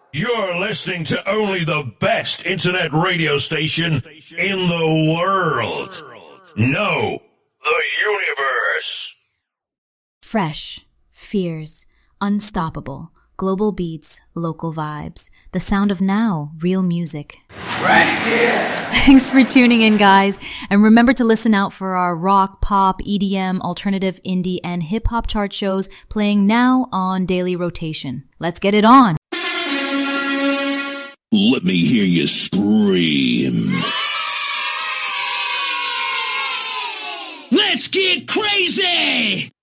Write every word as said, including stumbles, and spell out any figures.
You're listening to only the best internet radio station in the world. No, the universe. Fresh, fierce, unstoppable, global beats, local vibes. The sound of now, real music. Right here. Thanks for tuning in, guys. And remember to listen out for our rock, pop, E D M, alternative, indie, and hip-hop chart shows playing now on daily rotation. Let's get it on. Let me hear you scream. Let's get crazy!